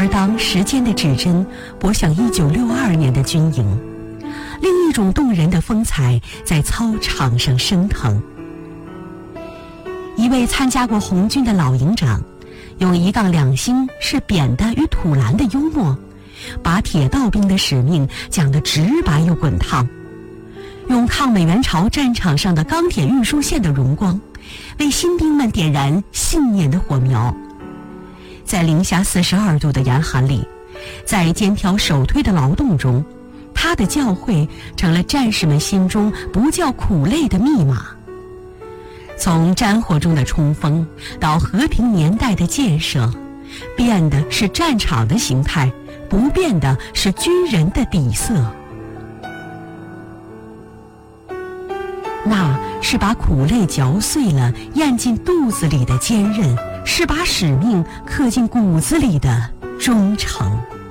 而当时间的指针拨向1962年的军营，另一种动人的风采在操场上升腾。一位参加过红军的老营长，用1杠2星是扁的与土蓝的幽默，把铁道兵的使命讲得直白又滚烫，用抗美援朝战场上的钢铁运输线的荣光，为新兵们点燃信念的火苗。在零下42度的严寒里，在肩挑手推的劳动中，他的教诲成了战士们心中不叫苦累的密码。从战火中的冲锋到和平年代的建设，变的是战场的形态，不变的是军人的底色。那是把苦累嚼碎了咽进肚子里的坚韧，是把使命刻进骨子里的忠诚。